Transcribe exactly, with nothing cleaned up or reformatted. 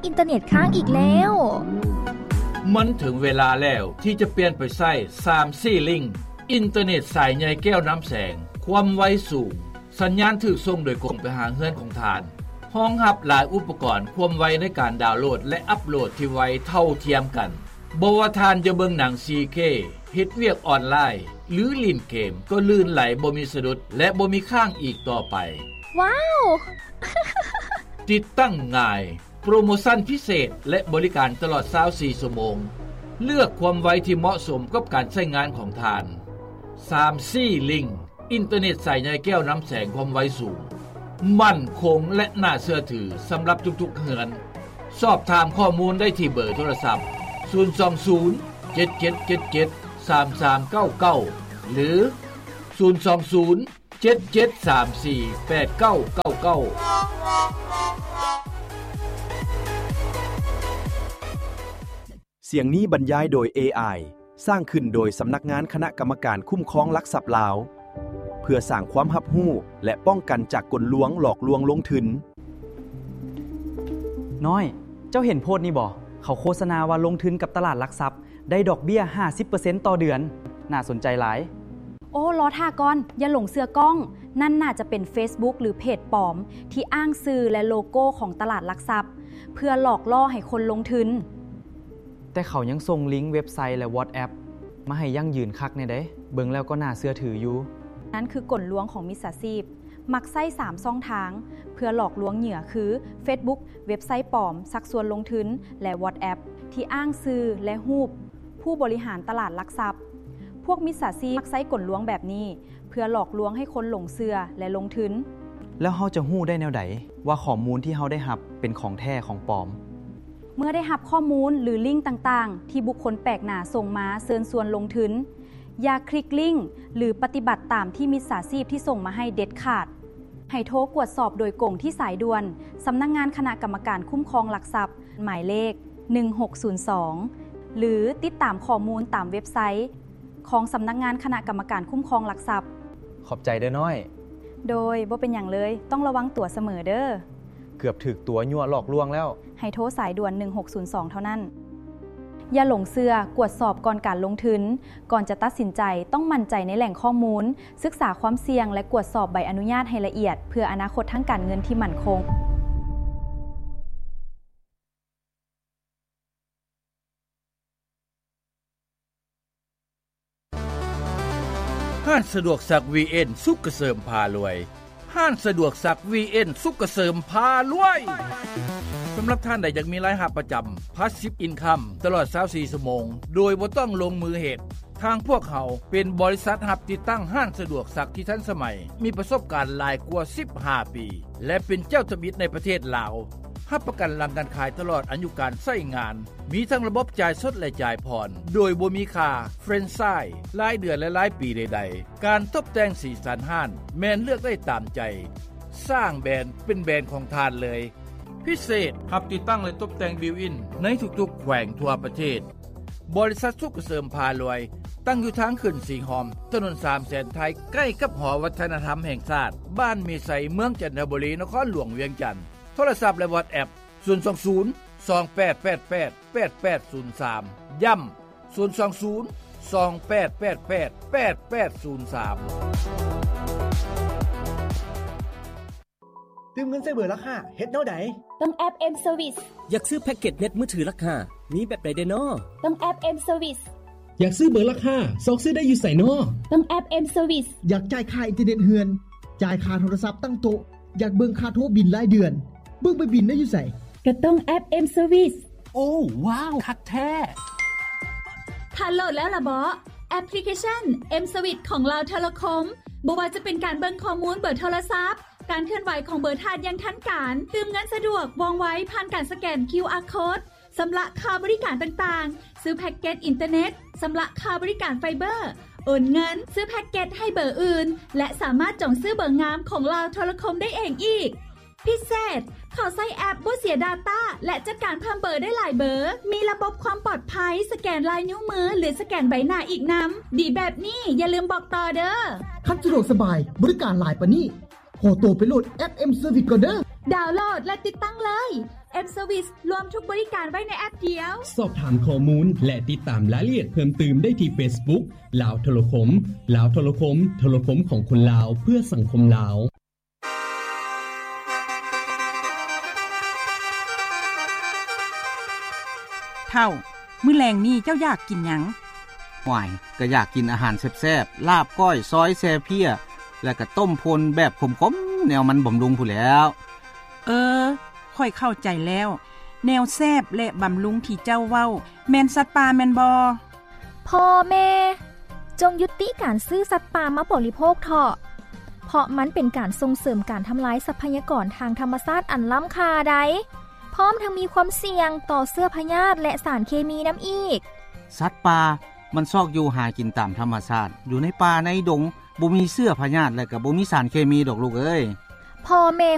อินเทอร์เน็ตค้างอีกแล้วมันถึงเวลาแล้วที่จะเปลี่ยนไปใช้ ทรี จี Link อินเทอร์เน็ตสายใหญ่แก้วน้ำแสงความไวสูงสัญญาณถูกส่งโดยกงไปหาเฮือนของทานรองรับหลายอุปกรณ์ความไวในการดาวน์โหลดและอัปโหลดที่ไวเท่าเทียมกันบ่ว่าทานจะเบิ่งหนัง โฟร์เค เฮ็ดเวียกออนไลน์หรือเล่นเกมก็ลื่นไหลบ่มีสะดุดและบ่มีค้างอีกต่อไปว้าวติดตั้งง่ายโปรโมชั่นพิเศษและบริการตลอดยี่สิบสี่ชั่วโมงเลือกความไวที่เหมาะสมกับการใช้งานของทาน ทรี จี Link อินเทอร์เน็ตสายใหญ่แก้วน้ำแสงความไวสูงมั่นคงและน่าเชื่อถือสำหรับทุกๆเฮือนสอบถามข้อมูลได้ที่เบอร์โทรศัพท์ศูนย์ สอง ศูนย์ เจ็ด เจ็ด เจ็ด เจ็ด สาม สาม เก้า เก้าหรือศูนย์ สอง ศูนย์ เจ็ด เจ็ด สาม สี่ แปด เก้า เก้า เก้าเสียงนี้บรรยายโดย เอ ไอ สร้างขึ้นโดยสำนักงานคณะกรรมการคุ้มครองลักทรัพย์ลาวเพื่อสร้างความรับรู้และป้องกันจากกลลวงหลอกลวงลงทุนน้อยเจ้าเห็นโพสต์นี่บ่เขาโฆษณาว่าลงทุนกับตลาดหลักทรัพย์ได้ดอกเบี้ย ห้าสิบเปอร์เซ็นต์ ต่อเดือนน่าสนใจหลายโอ้ล้อท่าก่อนอย่าหลงเสือกล้องนั่นน่าจะเป็น Facebook หรือเพจปลอมที่อ้างชื่อและโลโก้ของตลาดหลักทรัพย์เพื่อหลอกล่อให้คนลงทุนแต่เขายังส่งลิงก์เว็บไซต์และ WhatsApp มาให้ยั่งยืนคักแน่เด้เบิ่งแล้วก็น่าเชื่อถืออยู่นั่นคือกลลวงของมิจฉาชีพมักใช้สามช่องทางเพื่อหลอกลวงเหยื่อคือ Facebook เว็บไซต์ปลอมชักชวนลงทุนและ WhatsApp ที่อ้างชื่อและรูปผู้บริหารตลาดหลักทรัพย์พวกมิจฉาชีพมักใช้กลลวงแบบนี้เพื่อหลอกลวงให้คนหลงเชื่อและลงทุนแล้วเฮาจะฮู้ได้แนวใดว่าข้อมูลที่เฮาได้รับเป็นของแท้ของปลอมเมื่อได้รับข้อมูลหรือลิงก์ต่างๆที่บุคคลแปลกหน้าส่งมาเชิญชวนลงทุนอย่าคลิกลิงก์หรือปฏิบัติตามที่มิจฉาชีพที่ส่งมาให้เด็ดขาดให้โทรตรวจสอบโดยกงที่สายด่วนสำนักงานคณะกรรมการคุ้มครองหลักทรัพย์หมายเลขหนึ่งหกศูนย์สองหรือติดตามข้อมูลตามเว็บไซต์ของสำนักงานคณะกรรมการคุ้มครองหลักทรัพย์ขอบใจเด้อน้อยโดยบ่เป็นหยังเลยต้องระวังตัวเสมอเด้อเกือบถึกตัวยั่วหลอกลวงแล้วให้โทรสายด่วนหนึ่งหกศูนย์สองเท่านั้นอย่าหลงเชื่อกวดสอบก่อนการลงทุนก่อนจะตัดสินใจต้องมั่นใจในแหล่งข้อมูลศึกษาความเสี่ยงและกวดสอบใบอนุญาตให้ละเอียดเพื่ออนาคตทางการเงินที่มั่นคงห้างสะดวกซัก วี เอ็น สุขเกษมพารวยห้างสะดวกซัก วี เอ็น สุขเกษมพารวยสำหรับท่านใดอยากมีรายรับประจำ Passive Income ตลอดยี่สิบสี่ชั่วโมงโดยบ่ต้องลงมือเฮ็ดทางพวกเขาเป็นบริษัทรับติดตั้งห้างสะดวกซักที่ทันสมัยมีประสบการณ์หลายกว่าสิบห้าปีและเป็นเจ้าทะบิดในประเทศลาวรับประกันหลังการขายตลอดอายุการใช้งานมีทั้งระบบจ่ายสดและจ่ายผ่อนโดยบ่มีค่าเฟรนไชส์รายเดือนและรายปีใดๆการตกแต่งสีสันห้างแม่นเลือกได้ตามใจสร้างแบรนด์เป็นแบรนด์ของทานเลยพิเศษรับติดตั้งและตกแต่งบิวอินในทุกๆแขวงทั่วประเทศบริษัทสุขเกษมพารวยตั้งอยู่ทางขึ้นสีหอมถนนสามแสนไทยใกล้กับหอวัฒนธรรมแห่งชาติบ้านมีไสเมืองจันทบุรีนครหลวงเวียงจันทน์โทรศัพท์และ WhatsApp ศูนย์ สอง ศูนย์ สอง แปด แปด แปด แปด แปด ศูนย์ สามย้ำศูนย์ สอง ศูนย์ สอง แปด แปด แปด แปด แปด ศูนย์ สามตื่มเงินใส่เบอร์ราคาเฮ็ดแนวใดต้องแอป M Service อยากซื้อแพ็คเกจเน็ตมือถือราคามีแบบใดเด้น้อต้องแอป M Service อยากซื้อเบอร์ราคาซอกซื้อได้อยู่ไสน้อต้องแอป M Service อยากจ่ายค่าอินเทอร์เน็ตเฮือนจ่ายค่าโทรศัพท์ตั้งโต๊ะอยากเบิ่งค่าโทรบินรายเดือนเบิ่งไปบินได้อยู่ไสก็ต้องแอป M Service โอ้ว้าวคักแท้ถ้าโหลดแล้วล่ะบ่แอปพลิเคชัน M Service ของเราโทรคมบ่ว่าจะเป็นการเบิ่งข้อมูลเบอร์โทรศัพท์การเคลื่อนไหวของเบอร์ธาตุยังทันการตื่มเงินสะดวกว่องไวผ่านการสแกน คิว อาร์ Code สำหรับค่าบริการต่างๆซื้อแพ็คเกจอินเทอร์เน็ตสำหรับค่าบริการไฟเบอร์โอนเงินซื้อแพ็คเกจให้เบอร์อื่นและสามารถจองซื้อเบอร์งามของเราโทรคมได้เองอีกพิเศษขอใช้แอปบ่เสีย Data และจัดการเพิ่มเบอร์ได้หลายเบอร์มีระบบความปลอดภัยสแกนลายนิ้วมือหรือสแกนใบหน้าอีกนำดีแบบนี้อย่าลืมบอกต่อเด้อคันสะดวกสบายบริการหลายปานนี้ขอตัวไปโหลดแอป M Service ก่อนเด้อดาวน์โหลดและติดตั้งเลย M Service รวมทุกบริการไว้ในแอปเดียวสอบถามข้อมูลและติดตามรายละเอียดเพิ่มเติมได้ที่ Facebook ลาวโทรคมลาวโทรคมโทรคมของคนลาวเพื่อสังคมลาวเท่ามื้อแลงนี้เจ้าอยากกินหยังห่วยก็อยากกินอาหารแซ่บๆลาบก้อยซอยแซ่เพี้ยแล้วก็ต้มพลแบบขมๆแนวมันบำรุงผู้แหล้วเออค่อยเข้าใจแล้วแนวแซ่บและบำรุงที่เจ้าเว้าแม่นสัตว์ป่าแม่นบ่พ่อแม่จงยุติการซื้อสัตว์ป่ามาบริโภคเถาะเพราะมันเป็นการส่งเสริมการทำลายทรัพยากรทางธรรมชาติอันล้ำค่าใดพร้อมทั้งมีความเสี่ยงต่อเชื้อพยาธิและสารเคมีน้ำอีกสัตว์ป่ามันซอกอยู่หากินตามธรรมชาติอยู่ในป่าในดงบ่มีเชื้อพยาธิและก็บ่มีสารเคมีดอกลูกเอ้ยพ่อแม่